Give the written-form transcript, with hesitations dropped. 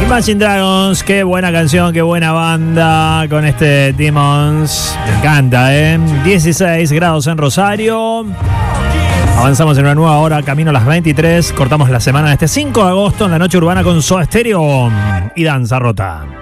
Imagine Dragons, qué buena canción, qué buena banda con este Demons. Me encanta, 16 grados en Rosario. Avanzamos en una nueva hora, camino a las 23. Cortamos la semana de este 5 de agosto en la noche urbana con Soda Stereo y Danza Rota.